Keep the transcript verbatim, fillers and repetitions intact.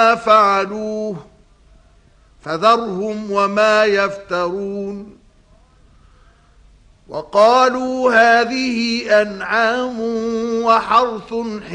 فعلوه فذرهم وما يفترون. وقالوا هذه أنعام وحرث